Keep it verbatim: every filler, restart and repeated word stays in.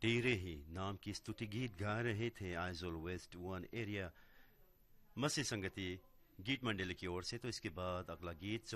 तेरे ही नाम की स्तुति गीत गा रहे थे आइजोल वेस्ट वन एरिया मसी संगति गीत मंडली की ओर से। तो इसके बाद अगला गीत जो